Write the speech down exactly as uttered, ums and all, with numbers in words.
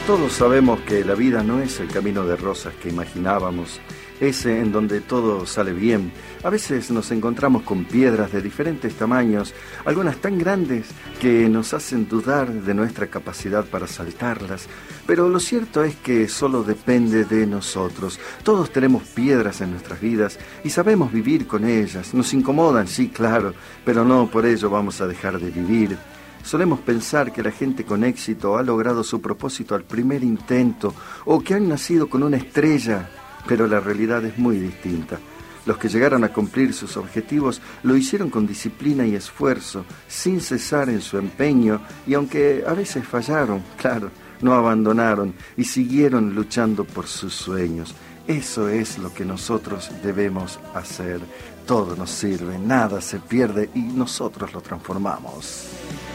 Todos sabemos que la vida no es el camino de rosas que imaginábamos, ese en donde todo sale bien. A veces nos encontramos con piedras de diferentes tamaños, algunas tan grandes que nos hacen dudar de nuestra capacidad para saltarlas. Pero lo cierto es que solo depende de nosotros. Todos tenemos piedras en nuestras vidas y sabemos vivir con ellas. Nos incomodan, sí, claro, pero no por ello vamos a dejar de vivir. Solemos pensar que la gente con éxito ha logrado su propósito al primer intento o que han nacido con una estrella, pero la realidad es muy distinta. Los que llegaron a cumplir sus objetivos lo hicieron con disciplina y esfuerzo, sin cesar en su empeño, y aunque a veces fallaron, claro, no abandonaron y siguieron luchando por sus sueños. Eso es lo que nosotros debemos hacer. Todo nos sirve, nada se pierde y nosotros lo transformamos.